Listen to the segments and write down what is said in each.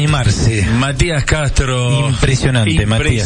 animarse. Matías Castro. Impresionante,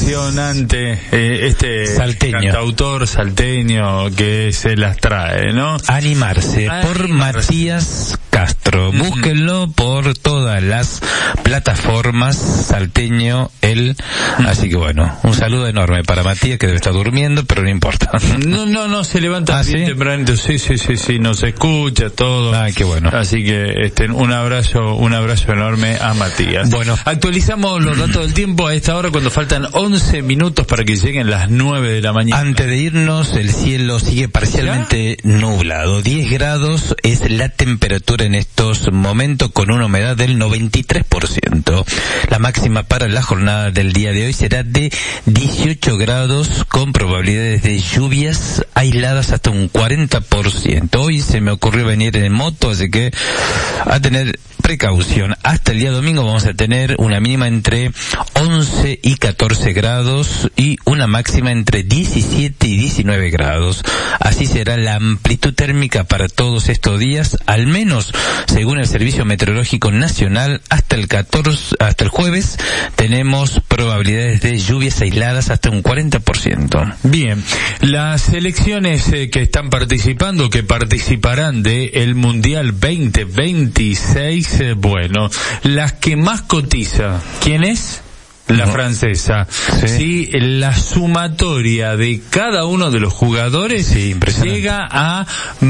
este salteño. Cantautor salteño que se las trae, ¿no? Animarse por Matías Castro. Búsquenlo por todas las plataformas, salteño, él. Así que bueno, un saludo enorme para Matías, que debe estar durmiendo, pero no importa. No, se levanta bien tempranito. Sí, nos escucha todo. Qué bueno. Así que un abrazo enorme a Matías. Bueno, actualizamos los datos del tiempo a esta hora cuando faltan 11 minutos para que lleguen las 9 de la mañana. Antes de irnos, el cielo sigue parcialmente nublado. 10 grados es la temperatura en estos momentos, con una humedad del 93%. La máxima para la jornada del día de hoy será de 18 grados, con probabilidades de lluvias aisladas hasta un 40%. Hoy se me ocurrió venir en moto, así que a tener precaución. Hasta el día domingo vamos a tener una mínima entre 11 y 14 grados y una máxima entre 17 y 19 grados. Así será la amplitud térmica para todos estos días, al menos según el Servicio Meteorológico Nacional. Hasta el jueves tenemos probabilidades de lluvias aisladas hasta un 40%. Bien, las selecciones que están participando, que participarán del Mundial 2026, bueno, las que más cotiza, ¿quién es? La francesa. Sí, la sumatoria de cada uno de los jugadores llega a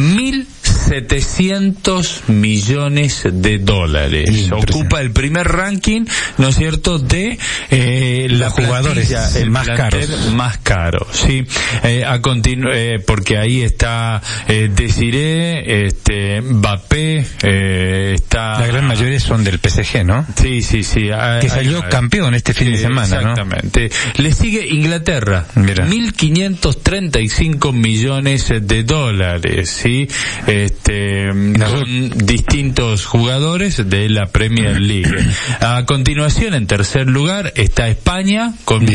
1.700 millones de dólares. Ocupa el primer ranking, ¿no es cierto?, de los jugadores el más caros. Más caro, sí. Porque ahí está Desiré, Mbappé, está... La gran mayoría son del PSG, ¿no? Sí. Que salió campeón este fin de semana, exactamente, ¿no? Le sigue Inglaterra, 1.535 millones de dólares, ¿sí? Con distintos jugadores de la Premier League. A continuación, en tercer lugar, está España, con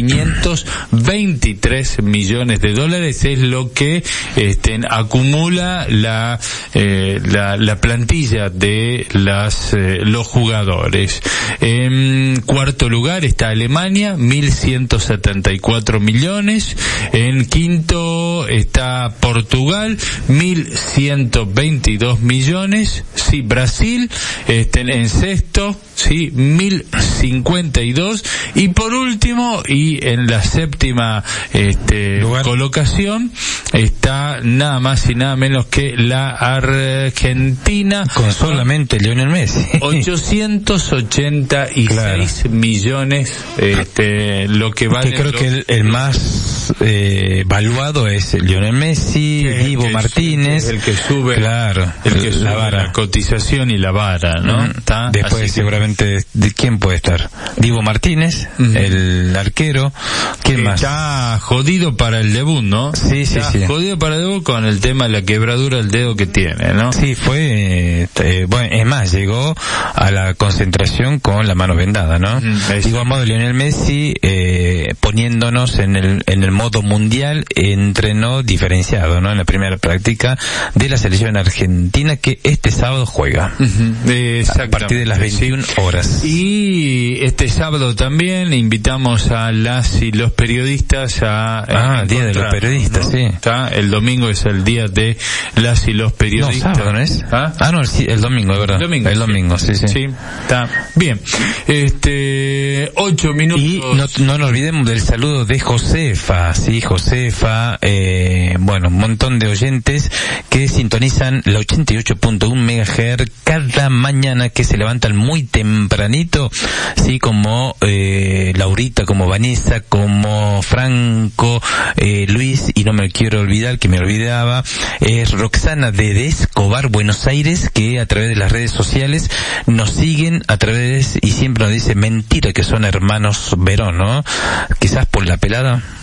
1.523 millones de dólares, es lo que acumula la plantilla de los jugadores. En cuarto lugar está Alemania, 1.174 millones. En quinto está Portugal, 1.122 millones. Sí, Brasil, en sexto, sí, 1.052. Y por último, y en la séptima colocación, está nada más y nada menos que la Argentina, con solamente Lionel Messi. 886 millones, lo que vale. Creo que el más valuado es Lionel Messi, Divo Martínez, el que sube, claro, el que sube la cotización y la vara, ¿no? Después seguramente, ¿de quién puede estar? Divo Martínez, el arquero. ¿Quién más? Está jodido para el debut, ¿no? Sí. Jodido para el debut con el tema de la quebradura del dedo que tiene, ¿no? Sí, fue, bueno, es más, llegó a la concentración con la mano vendada, ¿no? Digo, a modo de Lionel Messi, poniéndonos en el modo mundial, entrenó diferenciado, ¿no? En la primera práctica de la selección argentina, que este sábado juega. A partir de las 21 horas. Y este sábado también invitamos a las y los periodistas a Día de los Periodistas, ¿no? Sí. El domingo es el día de las y los periodistas. No, sábado, ¿no es? No, el domingo, es verdad. El domingo, sí. Sí, está bien. 8 minutos. Y no nos olvidemos del saludo de Josefa, bueno, un montón de oyentes que sintonizan la 88.1 MHz cada mañana, que se levantan muy tempranito, sí, como Laurita, como Vanessa, como Franco, Luis, y no me quiero olvidar, que me olvidaba, Roxana de Escobar, Buenos Aires, que a través de las redes sociales nos siguen y siempre nos dice mentira que son hermanos Verón, ¿no? Quizás por la pelada, bueno,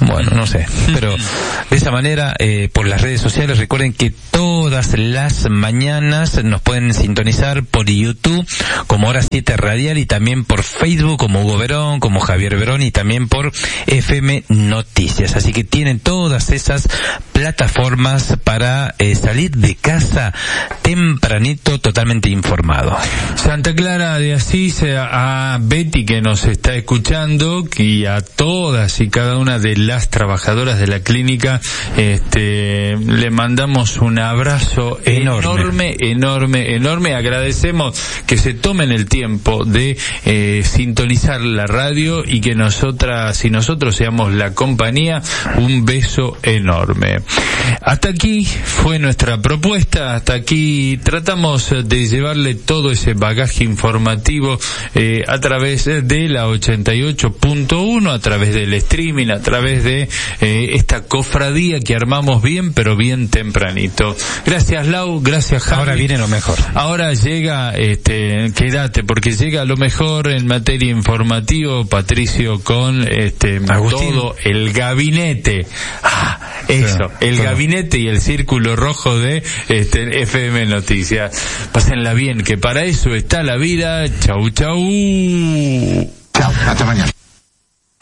no sé. Pero de esa manera, por las redes sociales, recuerden que todas las mañanas nos pueden sintonizar por YouTube como Hora 7 Radial y también por Facebook como Hugo Verón, como Javier Verón y también por FM Noticias. Así que tienen todas esas plataformas para salir de casa tempranito totalmente informado. Santa Clara de Asís, a Betty que nos está escuchando y a todas y cada una de las trabajadoras de la clínica, le mandamos un abrazo enorme. Agradecemos que se tomen el tiempo de sintonizar la radio y que nosotras y nosotros seamos la compañía. Un beso enorme. Hasta aquí fue nuestra propuesta, hasta aquí tratamos de llevarle todo ese bagaje informativo a través de la 88.1, a través del streaming, a través de esta cofradía que armamos bien, pero bien tempranito. Gracias Lau, gracias Javi. Ahora viene lo mejor. Ahora llega, quédate, porque llega lo mejor en materia informativa, Patricio, con todo el gabinete. Eso, el gabinete y el círculo rojo de FM Noticias. Pásenla bien, que para eso está la vida. Chau, chau. Chao, hasta mañana.